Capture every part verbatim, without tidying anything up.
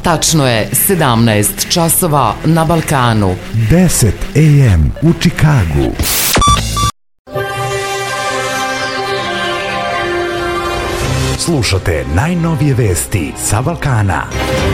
Tačno je sedamnaest časova na Balkanu. deset a m u Čikagu. Slušate najnovije vesti sa Balkana.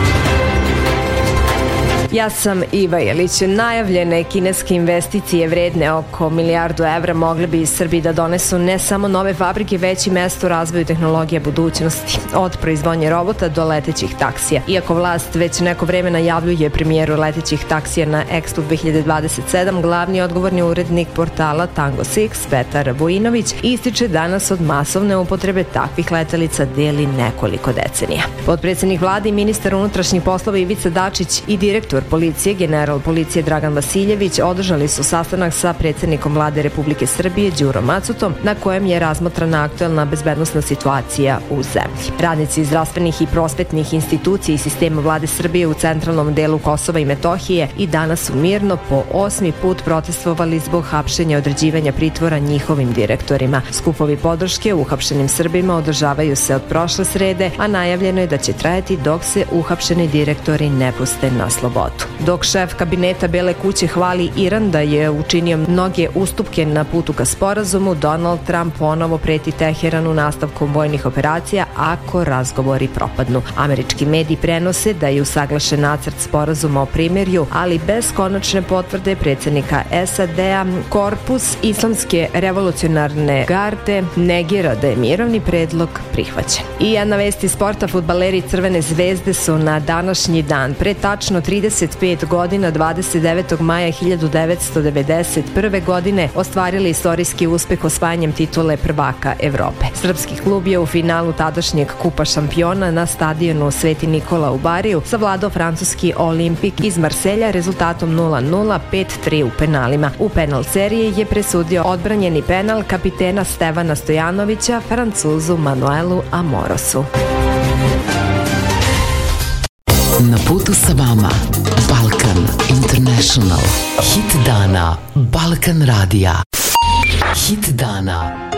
Ja sam Iva Jelić. Najavljene kineske investicije vredne oko milijardu evra mogle bi Srbiji da donesu ne samo nove fabrike, već i mesto u razvoju tehnologija budućnosti, od proizvodnje robota do letećih taksija. Iako vlast već neko vreme najavljuje premijeru letećih taksija na Expo dve hiljade dvadeset sedam, glavni odgovorni urednik portala Tango Six, Petar Vujinović, ističe danas od masovne upotrebe takvih letelica deli nekoliko decenija. Potpredsednik vlade i ministar unutrašnjih poslova Ivica Dačić i direktor policije, general policije Dragan Vasiljević, održali su sastanak sa predsednikom vlade Republike Srbije Đurom Macutom, na kojem je razmotrana aktuelna bezbednosna situacija u zemlji. Radnici zdravstvenih i prosvetnih institucija i sistema vlade Srbije u centralnom delu Kosova i Metohije i danas su mirno po osmi put protestovali zbog hapšenja i određivanja pritvora njihovim direktorima. Skupovi podrške uhapšenim Srbima održavaju se od prošle srede, a najavljeno je da će trajati dok se uhapšeni direktori ne puste na slobodu. Dok šef kabineta Bele kuće hvali Iran da je učinio mnoge ustupke na putu ka sporazumu, Donald Trump ponovo preti Teheranu nastavkom vojnih operacija ako razgovori propadnu. Američki mediji prenose da je usaglašen nacrt sporazuma o primirju, ali bez konačne potvrde predsednika S A D-a. Korpus Islamske revolucionarne garde negira da je mirovni predlog prihvaćen. I jedna vest iz sporta, fudbaleri Crvene zvezde su na današnji dan, pre tačno trideset pet godina, dvadeset devetog maja hiljadu devetsto devedeset prve. godine, ostvarili istorijski uspeh osvajanjem titule prvaka Evrope. Srpski klub je u finalu tadašnjeg Kupa šampiona na stadionu Sveti Nikola u Bariju savladao francuski Olimpik iz Marselja rezultatom nula nula, pet tri u penalima. U penal seriji je presudio odbranjeni penal kapitena Stevana Stojanovića Francuzu Manuelu Amorosu. Na putu sa vama Balkan International. Hit dana Balkan radija. Hit dana